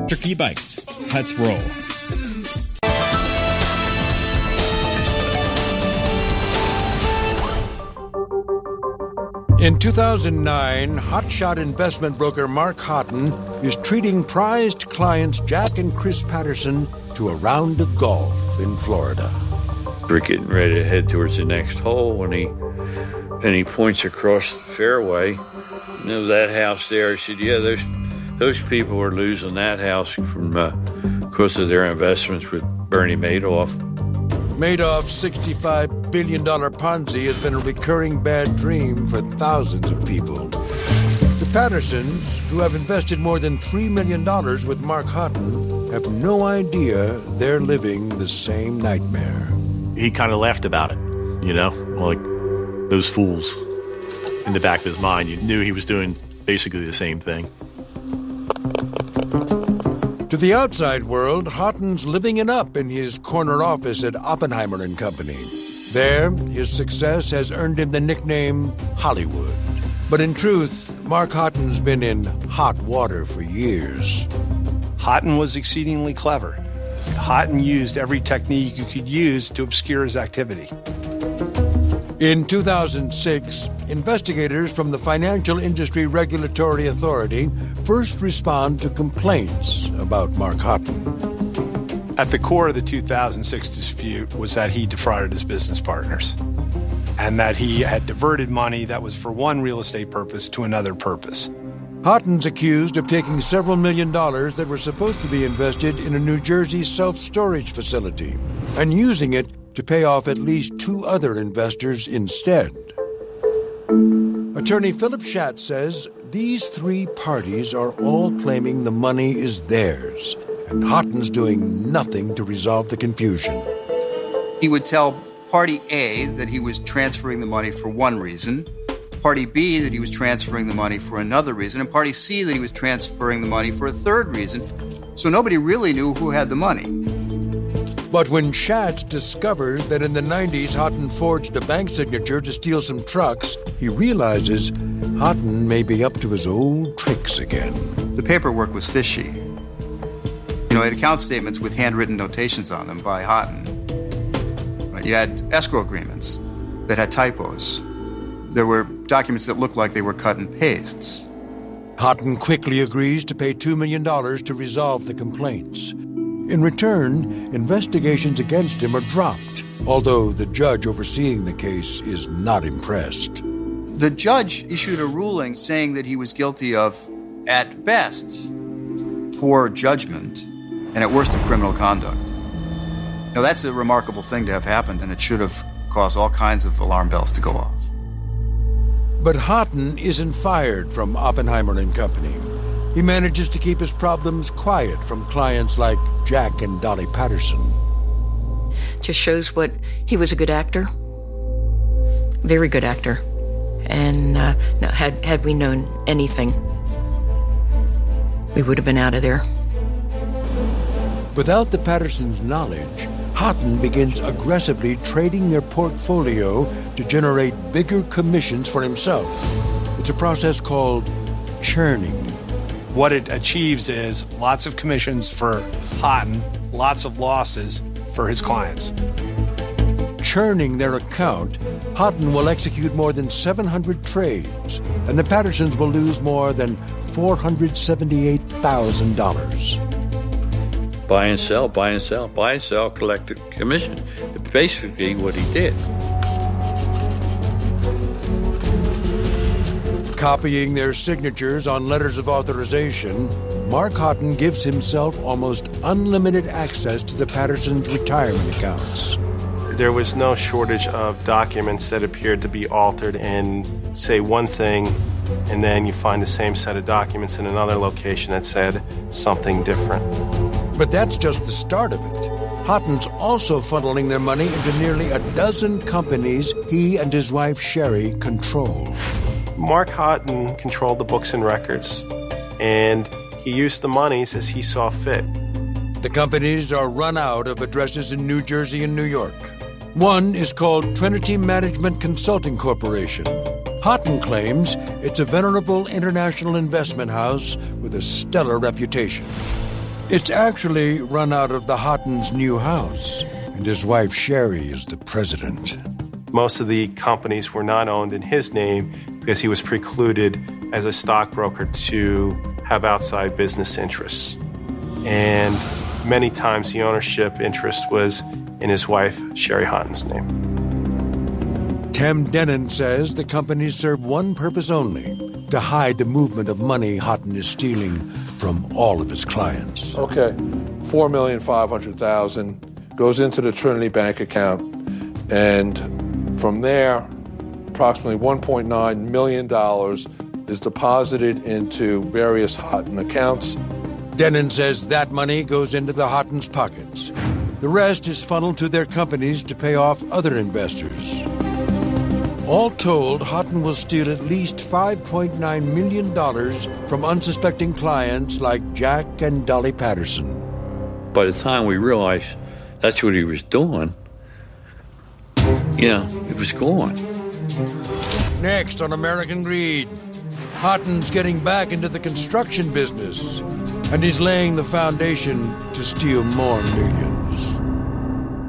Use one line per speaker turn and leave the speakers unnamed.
Tricky Bikes. Let's roll.
In 2009, hotshot investment broker Mark Houghton is treating prized clients Jack and Chris Patterson to a round of golf in Florida.
We're getting ready to head towards the next hole when he points across the fairway. You know, that house there. I said, yeah, those people are losing that house from because of their investments with Bernie Madoff.
Madoff's $65 billion Ponzi has been a recurring bad dream for thousands of people. The Pattersons, who have invested more than $3 million with Mark Houghton, have no idea they're living the same nightmare.
He kind of laughed about it, you know, like those fools. In the back of his mind, you knew he was doing basically the same thing.
To the outside world, Houghton's living it up in his corner office at Oppenheimer & Company. There, his success has earned him the nickname Hollywood. But in truth, Mark Houghton's been in hot water for years.
Houghton was exceedingly clever. Houghton used every technique you could use to obscure his activity.
In 2006, investigators from the Financial Industry Regulatory Authority first respond to complaints about Mark Houghton.
At the core of the 2006 dispute was that he defrauded his business partners and that he had diverted money that was for one real estate purpose to another purpose.
Houghton's accused of taking several $1 million that were supposed to be invested in a New Jersey self-storage facility and using it to pay off at least 2 other investors instead. Attorney Philip Schatz says these 3 parties are all claiming the money is theirs, and Houghton's doing nothing to resolve the confusion.
He would tell Party A that he was transferring the money for one reason, Party B that he was transferring the money for another reason, and Party C that he was transferring the money for a third reason, so nobody really knew who had the money.
But when Schatz discovers that in the 90s Houghton forged a bank signature to steal some trucks, he realizes Houghton may be up to his old tricks again.
The paperwork was fishy. You know, it had account statements with handwritten notations on them by Houghton. Right? You had escrow agreements that had typos. There were documents that looked like they were cut and pastes.
Houghton quickly agrees to pay $2 million to resolve the complaints. In return, investigations against him are dropped, although the judge overseeing the case is not impressed.
The judge issued a ruling saying that he was guilty of, at best, poor judgment, and at worst of criminal conduct. Now, that's a remarkable thing to have happened, and it should have caused all kinds of alarm bells to go off.
But Houghton isn't fired from Oppenheimer & Company. He manages to keep his problems quiet from clients like Jack and Dolly Patterson.
Just shows what he was a good actor. Very good actor. And no, had we known anything, we would have been out of there.
Without the Pattersons' knowledge, Houghton begins aggressively trading their portfolio to generate bigger commissions for himself. It's a process called churning.
What it achieves is lots of commissions for Houghton, lots of losses for his clients.
Churning their account, Houghton will execute more than 700 trades, and the Pattersons will lose more than $478,000.
Buy and sell, buy and sell, buy and sell, collect a commission. It's basically what he did.
Copying their signatures on letters of authorization, Mark Houghton gives himself almost unlimited access to the Pattersons' retirement accounts.
There was no shortage of documents that appeared to be altered and say one thing, and then you find the same set of documents in another location that said something different.
But that's just the start of it. Houghton's also funneling their money into nearly a dozen companies he and his wife Sherry control.
Mark Houghton controlled the books and records, and he used the monies as he saw fit.
The companies are run out of addresses in New Jersey and New York. One is called Trinity Management Consulting Corporation. Houghton claims it's a venerable international investment house with a stellar reputation. It's actually run out of the Houghton's new house, and his wife Sherry is the president.
Most of the companies were not owned in his name because he was precluded as a stockbroker to have outside business interests. And many times the ownership interest was in his wife, Sherry Houghton's name.
Tim Denon says the companies serve one purpose only, to hide the movement of money Houghton is stealing from all of his clients.
Okay, $4,500,000 goes into the Trinity Bank account, and from there, approximately $1.9 million is deposited into various Houghton accounts.
Denon says that money goes into the Houghton's pockets. The rest is funneled to their companies to pay off other investors. All told, Houghton will steal at least $5.9 million from unsuspecting clients like Jack and Dolly Patterson.
By the time we realized that's what he was doing, it was gone.
Next on American Greed, Houghton's getting back into the construction business, and he's laying the foundation to steal more millions.